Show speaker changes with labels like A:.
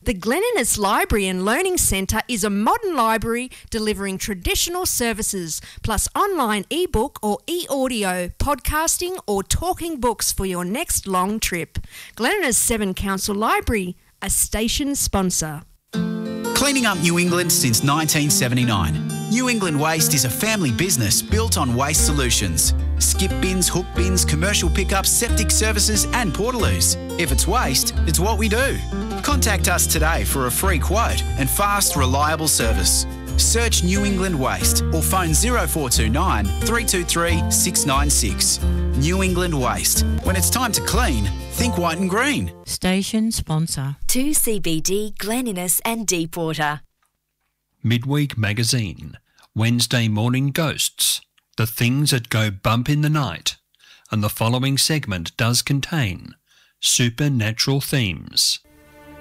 A: The Glen Innes Library and Learning Centre is a modern library delivering traditional services, plus online ebook or e-audio, podcasting or talking books for your next long trip. Glen Innes 7 Council Library, a station sponsor.
B: Cleaning up New England since 1979. New England Waste is a family business built on waste solutions. Skip bins, hook bins, commercial pickups, septic services and portaloos. If it's waste, it's what we do. Contact us today for a free quote and fast, reliable service. Search New England Waste or phone 0429 323 696. New England Waste. When it's time to clean, think white and green.
C: Station sponsor.
D: 2CBD, Glen Innes and Deepwater.
E: Midweek Magazine. Wednesday Morning Ghosts. The Things That Go Bump in the Night. And the following segment does contain supernatural themes.